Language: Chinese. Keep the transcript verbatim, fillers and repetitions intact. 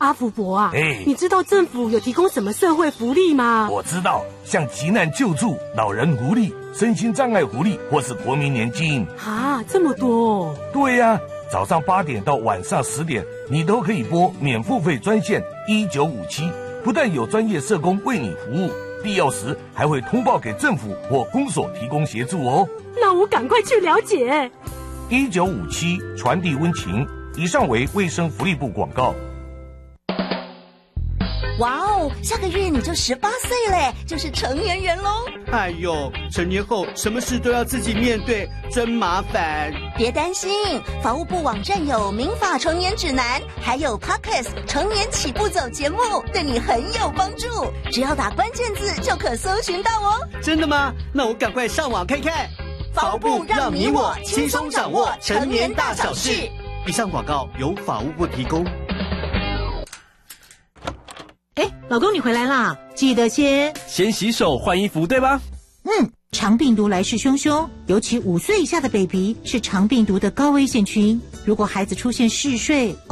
阿福伯啊， 哎， 你知道政府有提供什么社会福利吗？ 我知道，像急难救助、老人福利、身心障碍福利，或是国民年金。 啊，这么多哦！ 对呀、啊，早上八点到晚上十点，你都可以拨免付费专线一九五七，不但有专业社工为你服务，必要时还会通报给政府或公所提供协助哦。 那我赶快去了解。 一九五七传递温情，以上为卫生福利部广告。 哇哦，下个月你就十八岁嘞，就是成年人喽！ 哎呦，成年后什么事都要自己面对，真麻烦。 别担心，法务部网站有民法成年指南，还有 Podcast 成年起步走节目，对你很有帮助。只要打关键字就可搜寻到哦。 真的吗？那我赶快上网看看。 法务部让你我轻松掌握成年大小事。 以上广告由法务部提供。 哎，老公你回来啦，记得先先洗手换衣服，对吧？ 嗯，肠病毒来势汹汹，尤其五岁以下的 baby 是肠病毒的高危险群。如果孩子出现嗜睡、